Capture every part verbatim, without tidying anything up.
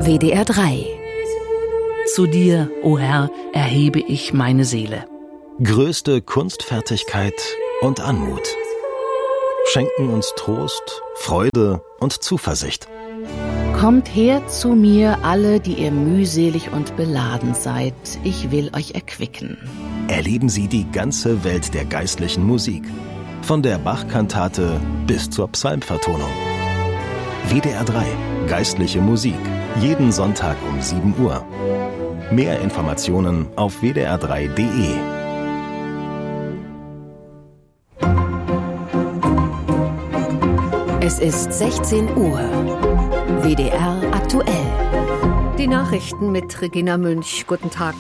W D R drei. Zu dir, o Herr, erhebe ich meine Seele. Größte Kunstfertigkeit und Anmut schenken uns Trost, Freude und Zuversicht. Kommt her zu mir, alle, die ihr mühselig und beladen seid. Ich will euch erquicken. Erleben Sie die ganze Welt der geistlichen Musik. Von der Bach-Kantate bis zur Psalmvertonung. W D R drei. Geistliche Musik. Jeden Sonntag um sieben Uhr. Mehr Informationen auf w d r drei punkt d e. Es ist sechzehn Uhr. W D R aktuell. Die Nachrichten mit Regina Münch. Guten Tag.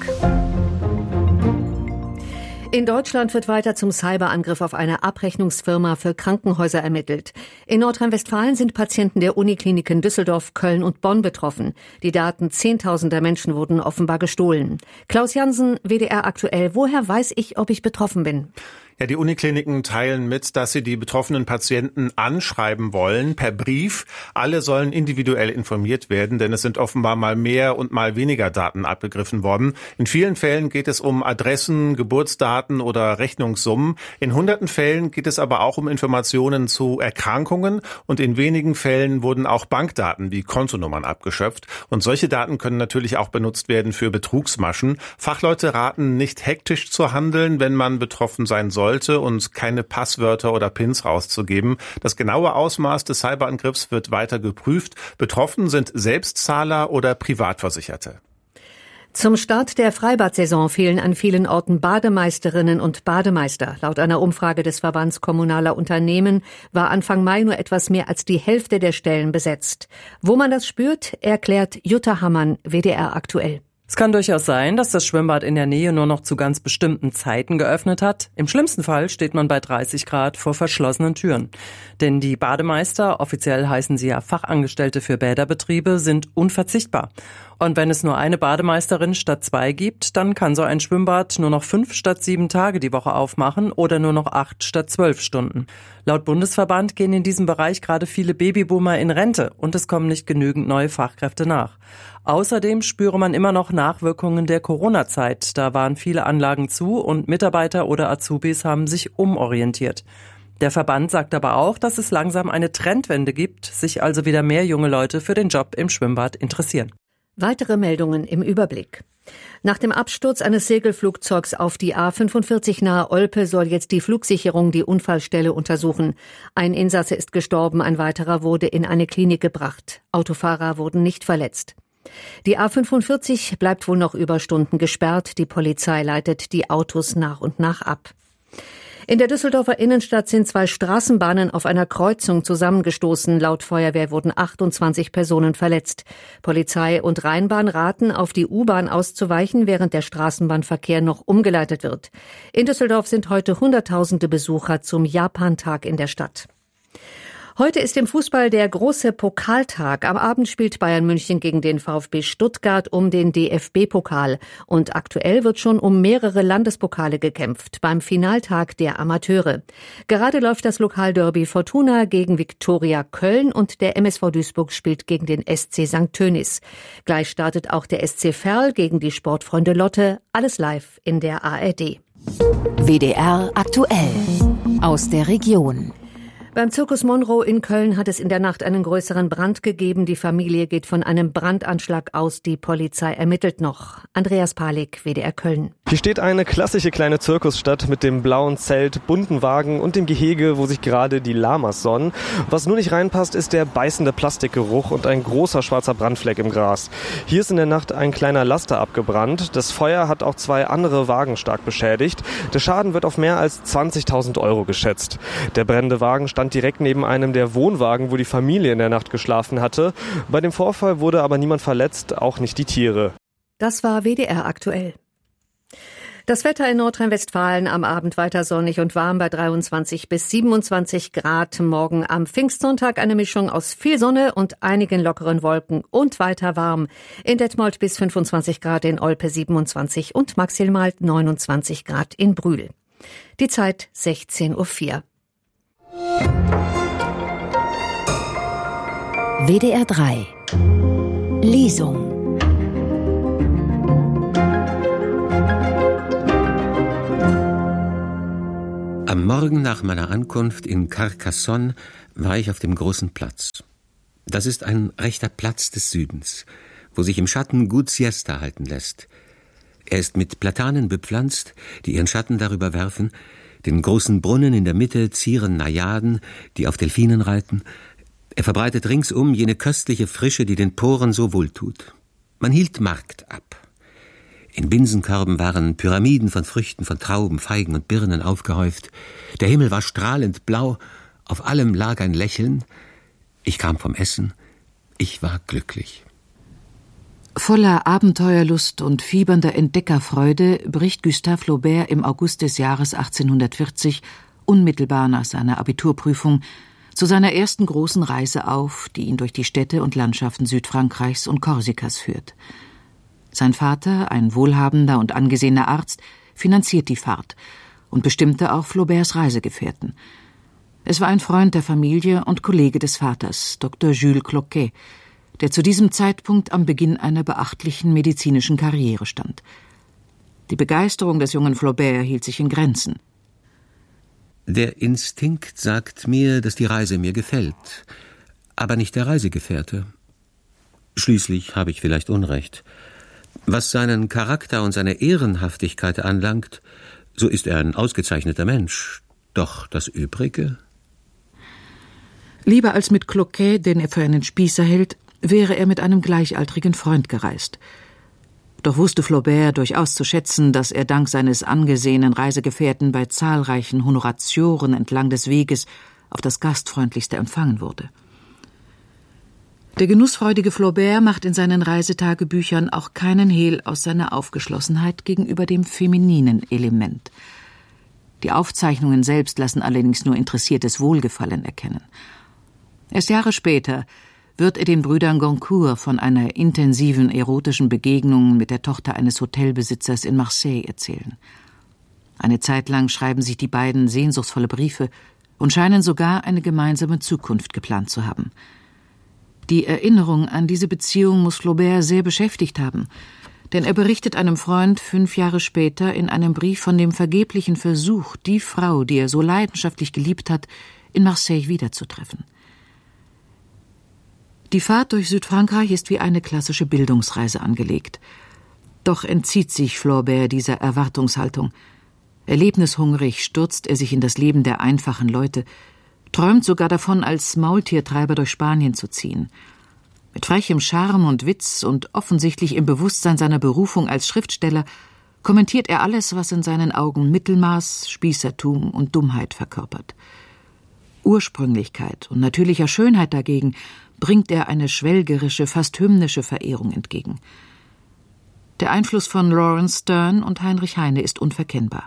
In Deutschland wird weiter zum Cyberangriff auf eine Abrechnungsfirma für Krankenhäuser ermittelt. In Nordrhein-Westfalen sind Patienten der Unikliniken Düsseldorf, Köln und Bonn betroffen. Die Daten zehntausender Menschen wurden offenbar gestohlen. Klaus Jansen, W D R aktuell. Woher weiß ich, ob ich betroffen bin? Ja, die Unikliniken teilen mit, dass sie die betroffenen Patienten anschreiben wollen per Brief. Alle sollen individuell informiert werden, denn es sind offenbar mal mehr und mal weniger Daten abgegriffen worden. In vielen Fällen geht es um Adressen, Geburtsdaten oder Rechnungssummen. In hunderten Fällen geht es aber auch um Informationen zu Erkrankungen und in wenigen Fällen wurden auch Bankdaten wie Kontonummern abgeschöpft. Und solche Daten können natürlich auch benutzt werden für Betrugsmaschen. Fachleute raten, nicht hektisch zu handeln, wenn man betroffen sein soll. Und keine Passwörter oder Pins rauszugeben. Das genaue Ausmaß des Cyberangriffs wird weiter geprüft. Betroffen sind Selbstzahler oder Privatversicherte. Zum Start der Freibad-Saison fehlen an vielen Orten Bademeisterinnen und Bademeister. Laut einer Umfrage des Verbands Kommunaler Unternehmen war Anfang Mai nur etwas mehr als die Hälfte der Stellen besetzt. Wo man das spürt, erklärt Jutta Hammann, W D R aktuell. Es kann durchaus sein, dass das Schwimmbad in der Nähe nur noch zu ganz bestimmten Zeiten geöffnet hat. Im schlimmsten Fall steht man bei dreißig Grad vor verschlossenen Türen. Denn die Bademeister, offiziell heißen sie ja Fachangestellte für Bäderbetriebe, sind unverzichtbar. Und wenn es nur eine Bademeisterin statt zwei gibt, dann kann so ein Schwimmbad nur noch fünf statt sieben Tage die Woche aufmachen oder nur noch acht statt zwölf Stunden. Laut Bundesverband gehen in diesem Bereich gerade viele Babyboomer in Rente und es kommen nicht genügend neue Fachkräfte nach. Außerdem spüre man immer noch Nachwirkungen der Corona-Zeit. Da waren viele Anlagen zu und Mitarbeiter oder Azubis haben sich umorientiert. Der Verband sagt aber auch, dass es langsam eine Trendwende gibt, sich also wieder mehr junge Leute für den Job im Schwimmbad interessieren. Weitere Meldungen im Überblick. Nach dem Absturz eines Segelflugzeugs auf die A fünfundvierzig nahe Olpe soll jetzt die Flugsicherung die Unfallstelle untersuchen. Ein Insasse ist gestorben, ein weiterer wurde in eine Klinik gebracht. Autofahrer wurden nicht verletzt. Die A fünfundvierzig bleibt wohl noch über Stunden gesperrt. Die Polizei leitet die Autos nach und nach ab. In der Düsseldorfer Innenstadt sind zwei Straßenbahnen auf einer Kreuzung zusammengestoßen. Laut Feuerwehr wurden achtundzwanzig Personen verletzt. Polizei und Rheinbahn raten, auf die U-Bahn auszuweichen, während der Straßenbahnverkehr noch umgeleitet wird. In Düsseldorf sind heute Hunderttausende Besucher zum Japantag in der Stadt. Heute ist im Fußball der große Pokaltag. Am Abend spielt Bayern München gegen den VfB Stuttgart um den D F B-Pokal. Und aktuell wird schon um mehrere Landespokale gekämpft beim Finaltag der Amateure. Gerade läuft das Lokalderby Fortuna gegen Viktoria Köln und der M S V Duisburg spielt gegen den S C Sankt Tönis. Gleich startet auch der S C Verl gegen die Sportfreunde Lotte. Alles live in der A R D. W D R aktuell. Aus der Region. Beim Zirkus Monroe in Köln hat es in der Nacht einen größeren Brand gegeben. Die Familie geht von einem Brandanschlag aus. Die Polizei ermittelt noch. Andreas Palik, W D R Köln. Hier steht eine klassische kleine Zirkusstadt mit dem blauen Zelt, bunten Wagen und dem Gehege, wo sich gerade die Lamas sonnen. Was nur nicht reinpasst, ist der beißende Plastikgeruch und ein großer schwarzer Brandfleck im Gras. Hier ist in der Nacht ein kleiner Laster abgebrannt. Das Feuer hat auch zwei andere Wagen stark beschädigt. Der Schaden wird auf mehr als zwanzigtausend Euro geschätzt. Der brennende Wagen stand direkt neben einem der Wohnwagen, wo die Familie in der Nacht geschlafen hatte. Bei dem Vorfall wurde aber niemand verletzt, auch nicht die Tiere. Das war W D R aktuell. Das Wetter in Nordrhein-Westfalen am Abend weiter sonnig und warm bei dreiundzwanzig bis siebenundzwanzig Grad. Morgen am Pfingstsonntag eine Mischung aus viel Sonne und einigen lockeren Wolken und weiter warm. In Detmold bis fünfundzwanzig Grad, in Olpe siebenundzwanzig und maximal neunundzwanzig Grad in Brühl. Die Zeit sechzehn Uhr vier. W D R drei. Lesung. Am Morgen nach meiner Ankunft in Carcassonne war ich auf dem großen Platz. Das ist ein rechter Platz des Südens, wo sich im Schatten gut Siesta halten lässt. Er ist mit Platanen bepflanzt, die ihren Schatten darüber werfen. Den großen Brunnen in der Mitte zieren Najaden, die auf Delfinen reiten. Er verbreitet ringsum jene köstliche Frische, die den Poren so wohltut. Man hielt Markt ab. In Binsenkörben waren Pyramiden von Früchten, von Trauben, Feigen und Birnen aufgehäuft. Der Himmel war strahlend blau, auf allem lag ein Lächeln. Ich kam vom Essen, ich war glücklich. Voller Abenteuerlust und fiebernder Entdeckerfreude bricht Gustave Flaubert im August des Jahres achtzehnhundertvierzig, unmittelbar nach seiner Abiturprüfung, zu seiner ersten großen Reise auf, die ihn durch die Städte und Landschaften Südfrankreichs und Korsikas führt. Sein Vater, ein wohlhabender und angesehener Arzt, finanziert die Fahrt und bestimmte auch Flauberts Reisegefährten. Es war ein Freund der Familie und Kollege des Vaters, Doktor Jules Cloquet, der zu diesem Zeitpunkt am Beginn einer beachtlichen medizinischen Karriere stand. Die Begeisterung des jungen Flaubert hielt sich in Grenzen. Der Instinkt sagt mir, dass die Reise mir gefällt, aber nicht der Reisegefährte. Schließlich habe ich vielleicht Unrecht. Was seinen Charakter und seine Ehrenhaftigkeit anlangt, so ist er ein ausgezeichneter Mensch. Doch das Übrige? Lieber als mit Cloquet, den er für einen Spießer hält, wäre er mit einem gleichaltrigen Freund gereist. Doch wusste Flaubert durchaus zu schätzen, dass er dank seines angesehenen Reisegefährten bei zahlreichen Honoratioren entlang des Weges auf das Gastfreundlichste empfangen wurde. Der genussfreudige Flaubert macht in seinen Reisetagebüchern auch keinen Hehl aus seiner Aufgeschlossenheit gegenüber dem femininen Element. Die Aufzeichnungen selbst lassen allerdings nur interessiertes Wohlgefallen erkennen. Erst Jahre später wird er den Brüdern Goncourt von einer intensiven erotischen Begegnung mit der Tochter eines Hotelbesitzers in Marseille erzählen. Eine Zeit lang schreiben sich die beiden sehnsuchtsvolle Briefe und scheinen sogar eine gemeinsame Zukunft geplant zu haben. Die Erinnerung an diese Beziehung muss Flaubert sehr beschäftigt haben, denn er berichtet einem Freund fünf Jahre später in einem Brief von dem vergeblichen Versuch, die Frau, die er so leidenschaftlich geliebt hat, in Marseille wiederzutreffen. Die Fahrt durch Südfrankreich ist wie eine klassische Bildungsreise angelegt. Doch entzieht sich Flaubert dieser Erwartungshaltung. Erlebnishungrig stürzt er sich in das Leben der einfachen Leute, träumt sogar davon, als Maultiertreiber durch Spanien zu ziehen. Mit frechem Charme und Witz und offensichtlich im Bewusstsein seiner Berufung als Schriftsteller kommentiert er alles, was in seinen Augen Mittelmaß, Spießertum und Dummheit verkörpert. Ursprünglichkeit und natürlicher Schönheit dagegen bringt er eine schwelgerische, fast hymnische Verehrung entgegen. Der Einfluss von Laurence Sterne und Heinrich Heine ist unverkennbar.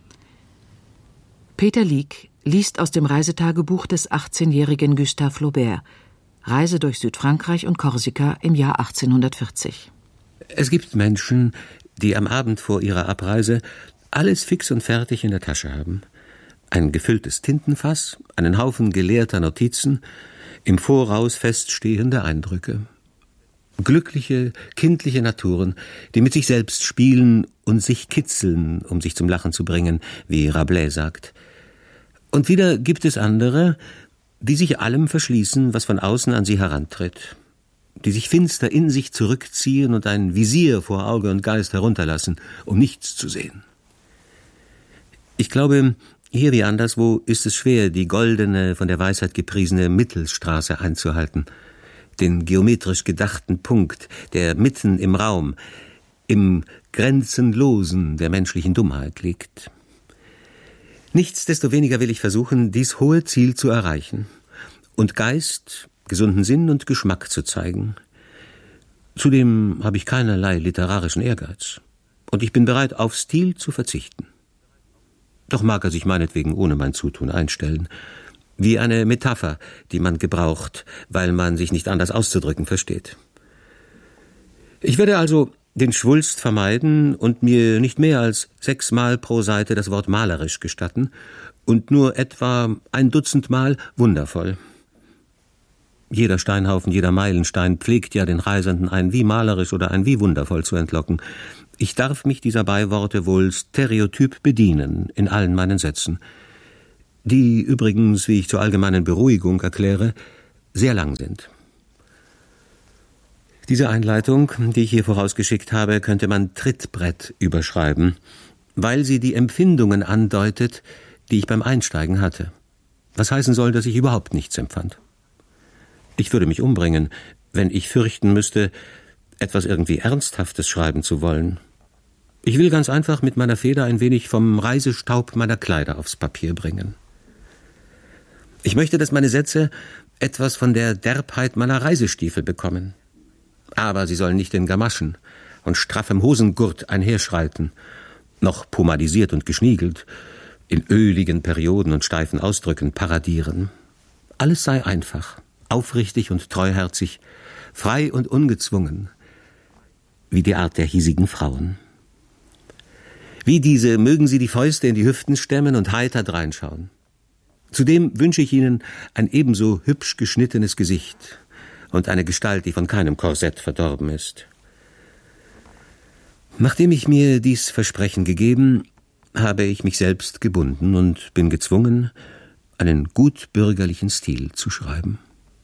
Peter Lieck liest aus dem Reisetagebuch des achtzehnjährigen Gustave Flaubert, Reise durch Südfrankreich und Korsika im Jahr achtzehnhundertvierzig. Es gibt Menschen, die am Abend vor ihrer Abreise alles fix und fertig in der Tasche haben. Ein gefülltes Tintenfass, einen Haufen geleerter Notizen, im Voraus feststehende Eindrücke. Glückliche, kindliche Naturen, die mit sich selbst spielen und sich kitzeln, um sich zum Lachen zu bringen, wie Rabelais sagt. Und wieder gibt es andere, die sich allem verschließen, was von außen an sie herantritt, die sich finster in sich zurückziehen und ein Visier vor Auge und Geist herunterlassen, um nichts zu sehen. Ich glaube, hier wie anderswo ist es schwer, die goldene, von der Weisheit gepriesene Mittelstraße einzuhalten, den geometrisch gedachten Punkt, der mitten im Raum, im Grenzenlosen der menschlichen Dummheit liegt. Nichtsdestoweniger will ich versuchen, dies hohe Ziel zu erreichen und Geist, gesunden Sinn und Geschmack zu zeigen. Zudem habe ich keinerlei literarischen Ehrgeiz und ich bin bereit, auf Stil zu verzichten. Doch mag er sich meinetwegen ohne mein Zutun einstellen, wie eine Metapher, die man gebraucht, weil man sich nicht anders auszudrücken versteht. Ich werde also den Schwulst vermeiden und mir nicht mehr als sechsmal pro Seite das Wort malerisch gestatten und nur etwa ein Dutzend Mal wundervoll. Jeder Steinhaufen, jeder Meilenstein pflegt ja den Reisenden ein wie malerisch oder ein wie wundervoll zu entlocken. Ich darf mich dieser Beiworte wohl stereotyp bedienen in allen meinen Sätzen, die übrigens, wie ich zur allgemeinen Beruhigung erkläre, sehr lang sind. Diese Einleitung, die ich hier vorausgeschickt habe, könnte man Trittbrett überschreiben, weil sie die Empfindungen andeutet, die ich beim Einsteigen hatte. Was heißen soll, dass ich überhaupt nichts empfand. Ich würde mich umbringen, wenn ich fürchten müsste, etwas irgendwie Ernsthaftes schreiben zu wollen. Ich will ganz einfach mit meiner Feder ein wenig vom Reisestaub meiner Kleider aufs Papier bringen. Ich möchte, dass meine Sätze etwas von der Derbheit meiner Reisestiefel bekommen. Aber sie sollen nicht in Gamaschen und straffem Hosengurt einherschreiten, noch pomadisiert und geschniegelt, in öligen Perioden und steifen Ausdrücken paradieren. Alles sei einfach, aufrichtig und treuherzig, frei und ungezwungen, wie die Art der hiesigen Frauen. Wie diese mögen sie die Fäuste in die Hüften stemmen und heiter dreinschauen. Zudem wünsche ich ihnen ein ebenso hübsch geschnittenes Gesicht und eine Gestalt, die von keinem Korsett verdorben ist. Nachdem ich mir dies Versprechen gegeben, habe ich mich selbst gebunden und bin gezwungen, einen gut bürgerlichen Stil zu schreiben.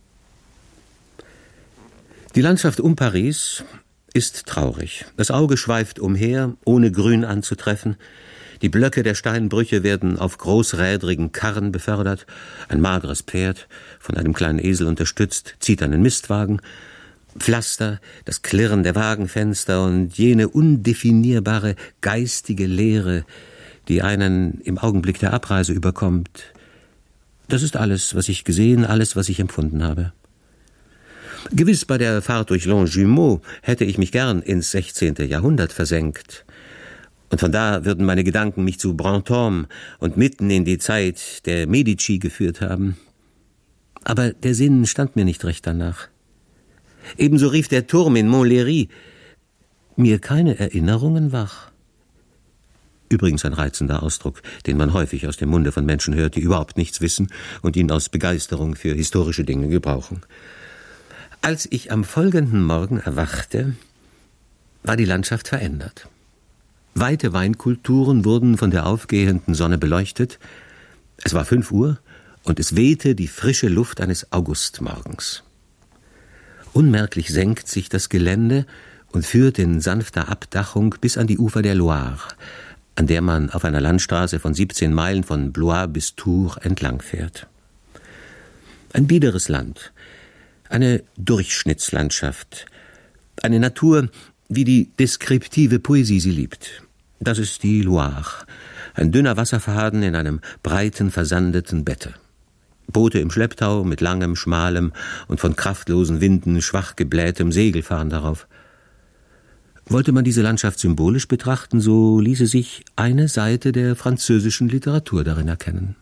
Die Landschaft um Paris ist traurig. Das Auge schweift umher, ohne Grün anzutreffen. Die Blöcke der Steinbrüche werden auf großrädrigen Karren befördert. Ein mageres Pferd, von einem kleinen Esel unterstützt, zieht einen Mistwagen. Pflaster, das Klirren der Wagenfenster und jene undefinierbare geistige Leere, die einen im Augenblick der Abreise überkommt. Das ist alles, was ich gesehen, alles, was ich empfunden habe. Gewiss, bei der Fahrt durch Longjumeau hätte ich mich gern ins sechzehnte Jahrhundert versenkt. Und von da würden meine Gedanken mich zu Brantôme und mitten in die Zeit der Medici geführt haben. Aber der Sinn stand mir nicht recht danach. Ebenso rief der Turm in Montlhéry mir keine Erinnerungen wach. Übrigens ein reizender Ausdruck, den man häufig aus dem Munde von Menschen hört, die überhaupt nichts wissen und ihn aus Begeisterung für historische Dinge gebrauchen. Als ich am folgenden Morgen erwachte, war die Landschaft verändert. Weite Weinkulturen wurden von der aufgehenden Sonne beleuchtet. Es war fünf Uhr und es wehte die frische Luft eines Augustmorgens. Unmerklich senkt sich das Gelände und führt in sanfter Abdachung bis an die Ufer der Loire, an der man auf einer Landstraße von siebzehn Meilen von Blois bis Tours entlangfährt. Ein biederes Land, eine Durchschnittslandschaft, eine Natur, wie die deskriptive Poesie sie liebt. Das ist die Loire, ein dünner Wasserfaden in einem breiten, versandeten Bette. Boote im Schlepptau mit langem, schmalem und von kraftlosen Winden schwach geblähtem Segel fahren darauf. Wollte man diese Landschaft symbolisch betrachten, so ließe sich eine Seite der französischen Literatur darin erkennen.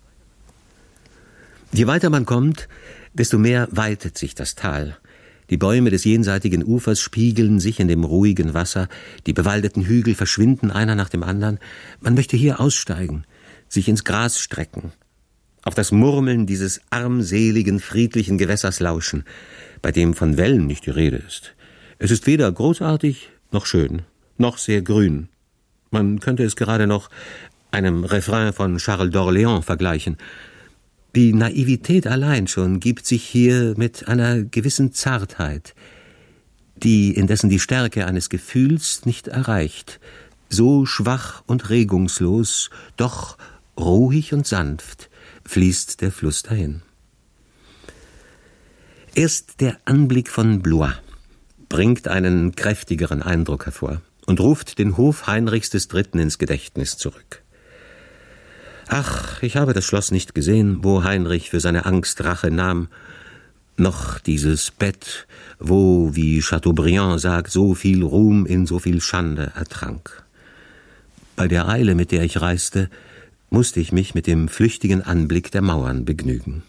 Je weiter man kommt, desto mehr weitet sich das Tal. Die Bäume des jenseitigen Ufers spiegeln sich in dem ruhigen Wasser, die bewaldeten Hügel verschwinden einer nach dem anderen. Man möchte hier aussteigen, sich ins Gras strecken, auf das Murmeln dieses armseligen, friedlichen Gewässers lauschen, bei dem von Wellen nicht die Rede ist. Es ist weder großartig noch schön, noch sehr grün. Man könnte es gerade noch einem Refrain von Charles d'Orléans vergleichen. Die Naivität allein schon gibt sich hier mit einer gewissen Zartheit, die indessen die Stärke eines Gefühls nicht erreicht, so schwach und regungslos, doch ruhig und sanft fließt der Fluss dahin. Erst der Anblick von Blois bringt einen kräftigeren Eindruck hervor und ruft den Hof Heinrichs des Dritten ins Gedächtnis zurück. Ach, ich habe das Schloss nicht gesehen, wo Heinrich für seine Angst Rache nahm, noch dieses Bett, wo, wie Chateaubriand sagt, so viel Ruhm in so viel Schande ertrank. Bei der Eile, mit der ich reiste, musste ich mich mit dem flüchtigen Anblick der Mauern begnügen.